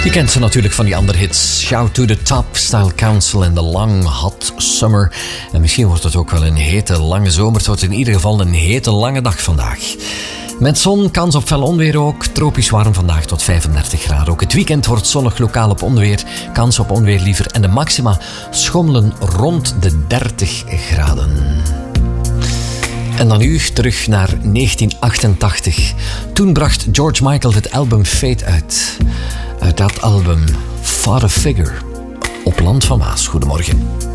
Je kent ze natuurlijk van die andere hits. Shout to the Top, Style Council en The Long Hot Summer. En misschien wordt het ook wel een hete, lange zomer. Het wordt in ieder geval een hete, lange dag vandaag. Met zon, kans op fel onweer ook. Tropisch warm vandaag tot 35 graden. Ook het weekend wordt zonnig, lokaal op onweer. Kans op onweer liever. En de maxima schommelen rond de 30 graden. En dan nu terug naar 1988. Toen bracht George Michael het album Fate uit. Uit dat album Father Figure op Land van Maas. Goedemorgen.